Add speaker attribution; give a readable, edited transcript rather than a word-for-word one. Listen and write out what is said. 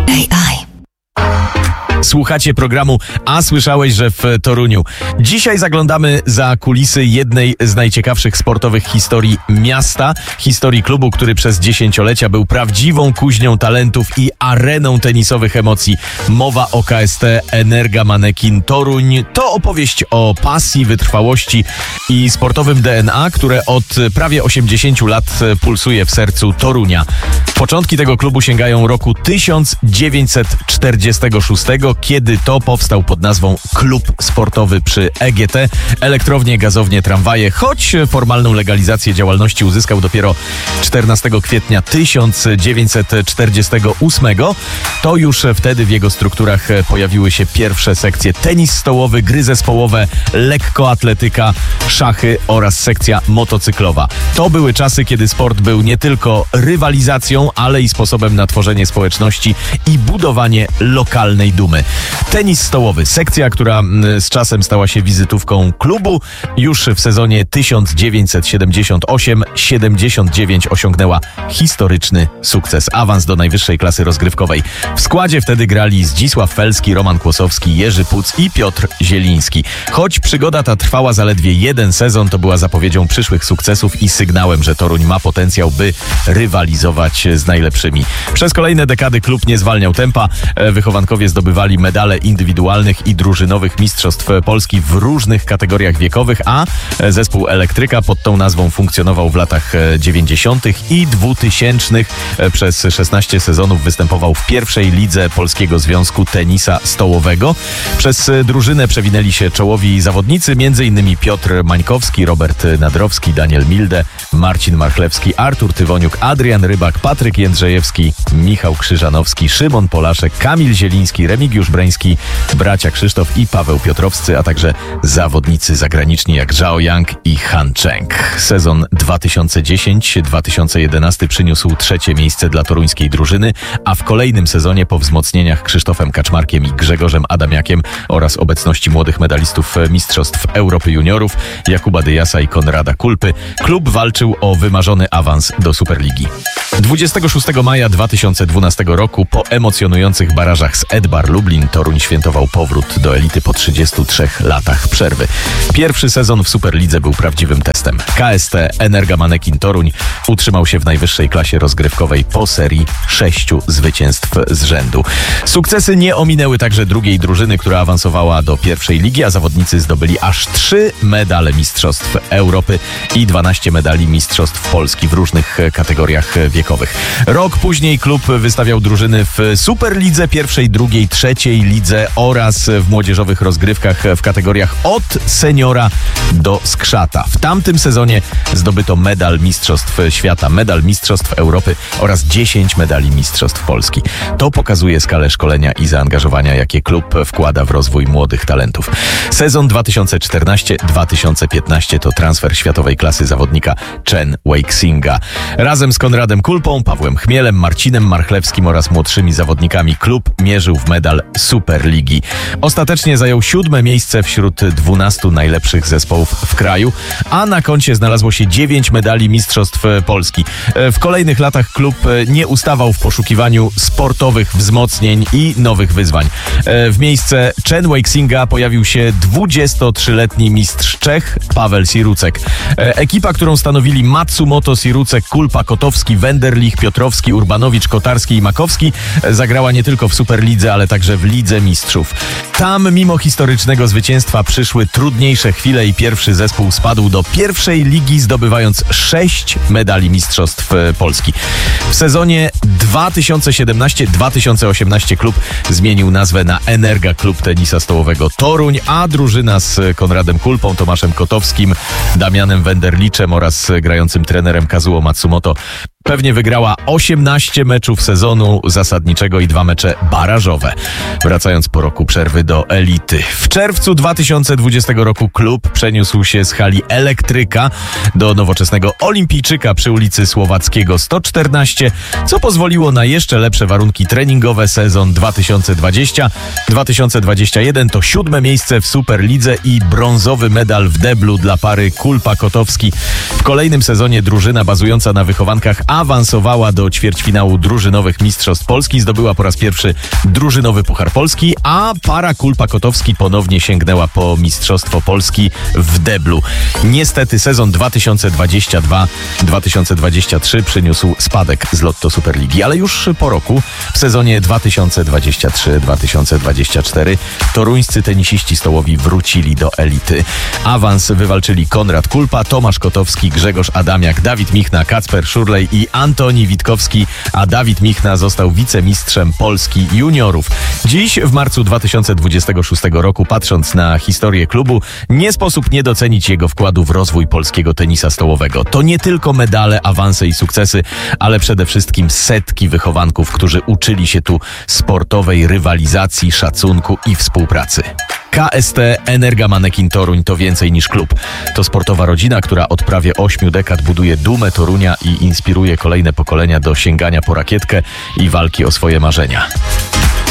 Speaker 1: AI.
Speaker 2: Słuchacie programu A słyszałeś, że w Toruniu. Dzisiaj zaglądamy za kulisy jednej z najciekawszych sportowych historii miasta, historii klubu, który przez dziesięciolecia był prawdziwą kuźnią talentów i areną tenisowych emocji. Mowa o KST Energa Manekin Toruń. To opowieść o pasji, wytrwałości i sportowym DNA, które od prawie 80 lat pulsuje w sercu Torunia. Początki tego klubu sięgają roku 1946, kiedy to powstał pod nazwą Klub Sportowy przy EGT, elektrownie, gazownie, tramwaje, choć formalną legalizację działalności uzyskał dopiero 14 kwietnia 1948, to już wtedy w jego strukturach pojawiły się pierwsze sekcje tenis stołowy, gry zespołowe, lekkoatletyka, szachy oraz sekcja motocyklowa. To były czasy, kiedy sport był nie tylko rywalizacją, ale i sposobem na tworzenie społeczności i budowanie lokalnej dumy. Tenis stołowy, sekcja, która z czasem stała się wizytówką klubu, już w sezonie 1978-79 osiągnęła historyczny sukces, awans do najwyższej klasy rozgrywkowej. W składzie wtedy grali Zdzisław Felski, Roman Kłosowski, Jerzy Puc i Piotr Zieliński. Choć przygoda ta trwała zaledwie jeden sezon, to była zapowiedzią przyszłych sukcesów i sygnałem, że Toruń ma potencjał, by rywalizować z najlepszymi. Przez kolejne dekady klub nie zwalniał tempa, wychowankowie zdobywali medale indywidualnych i drużynowych mistrzostw Polski w różnych kategoriach wiekowych, a zespół Elektryka pod tą nazwą funkcjonował w latach 90. i 2000. Przez 16 sezonów występował w pierwszej lidze Polskiego Związku Tenisa Stołowego. Przez drużynę przewinęli się czołowi zawodnicy, m.in. Piotr Mańkowski, Robert Nadrowski, Daniel Milde, Marcin Marchlewski, Artur Tywoniuk, Adrian Rybak, Patryk Jędrzejewski, Michał Krzyżanowski, Szymon Polaszek, Kamil Zieliński, Remigiusz Breński, bracia Krzysztof i Paweł Piotrowscy, a także zawodnicy zagraniczni jak Zhao Yang i Han Cheng. Sezon 2010-2011 przyniósł trzecie miejsce dla toruńskiej drużyny, a w kolejnym sezonie po wzmocnieniach Krzysztofem Kaczmarkiem i Grzegorzem Adamiakiem oraz obecności młodych medalistów Mistrzostw Europy Juniorów Jakuba Dyjasa i Konrada Kulpy, klub walczył o wymarzony awans do Superligi. 26 maja 2012 roku po emocjonujących barażach z Edbar Lublin Toruń świętował powrót do elity po 33 latach przerwy. Pierwszy sezon w Superlidze był prawdziwym testem. KST Energa Manekin Toruń utrzymał się w najwyższej klasie rozgrywkowej po serii 6 zwycięstw z rzędu. Sukcesy nie ominęły także drugiej drużyny, która awansowała do pierwszej ligi, a zawodnicy zdobyli aż 3 medale Mistrzostw Europy i 12 medali Mistrzostw Polski w różnych kategoriach wiekowych. Rok później klub wystawiał drużyny w Superlidze, pierwszej, drugiej, trzeciej lidze oraz w młodzieżowych rozgrywkach w kategoriach od seniora do skrzata. W tamtym sezonie zdobyto medal Mistrzostw Świata, medal Mistrzostw Europy oraz 10 medali Mistrzostw Polski. To pokazuje skalę szkolenia i zaangażowania, jakie klub wkłada w rozwój młodych talentów. Sezon 2014-2015 to transfer światowej klasy zawodnika Chen Weixinga. Razem z Konradem Kulpą, Pawłem Chmielem, Marcinem Marchlewskim oraz młodszymi zawodnikami klub mierzył w medal Superligi. Ostatecznie zajął 7. miejsce wśród 12 najlepszych zespołów w kraju, a na koncie znalazło się 9 medali Mistrzostw Polski. W kolejnych latach klub nie ustawał w poszukiwaniu sportowych wzmocnień i nowych wyzwań. W miejsce Chen Weixinga pojawił się 23-letni mistrz Czech Paweł Sirucek. Ekipa, którą stanowili Matsumoto, Sirucek, Kulpa, Kotowski, Wenderlich, Piotrowski, Urbanowicz, Kotarski i Makowski, zagrała nie tylko w Superlidze, ale także w Lidze Mistrzów. Tam mimo historycznego zwycięstwa przyszły trudniejsze chwile i pierwszy zespół spadł do pierwszej ligi, zdobywając 6 medali Mistrzostw Polski. W sezonie 2017-2018 klub zmienił nazwę na Energa Klub Tenisa Stołowego Toruń, a drużyna z Konradem Kulpą, Tomaszem Kotowskim, Damianem Wenderliczem oraz grającym trenerem Kazuo Matsumoto pewnie wygrała 18 meczów sezonu zasadniczego i 2 mecze barażowe, wracając po roku przerwy do elity. W czerwcu 2020 roku klub przeniósł się z hali Elektryka do nowoczesnego Olimpijczyka przy ulicy Słowackiego 114, co pozwoliło na jeszcze lepsze warunki treningowe. Sezon 2020-2021 to 7. miejsce w Superlidze i brązowy medal w deblu dla pary Kulpa-Kotowski. W kolejnym sezonie drużyna bazująca na wychowankach Awansowała do ćwierćfinału drużynowych Mistrzostw Polski, zdobyła po raz pierwszy drużynowy Puchar Polski, a para Kulpa-Kotowski ponownie sięgnęła po Mistrzostwo Polski w deblu. Niestety sezon 2022-2023 przyniósł spadek z Lotto Superligi, ale już po roku, w sezonie 2023-2024 toruńscy tenisiści stołowi wrócili do elity. Awans wywalczyli Konrad Kulpa, Tomasz Kotowski, Grzegorz Adamiak, Dawid Michna, Kacper Szurlej i Antoni Witkowski, a Dawid Michna został wicemistrzem Polski juniorów. Dziś, w marcu 2026 roku, patrząc na historię klubu, nie sposób nie docenić jego wkładu w rozwój polskiego tenisa stołowego. To nie tylko medale, awanse i sukcesy, ale przede wszystkim setki wychowanków, którzy uczyli się tu sportowej rywalizacji, szacunku i współpracy. KST Energa Manekin Toruń to więcej niż klub. To sportowa rodzina, która od prawie 8 dekad buduje dumę Torunia i inspiruje kolejne pokolenia do sięgania po rakietkę i walki o swoje marzenia.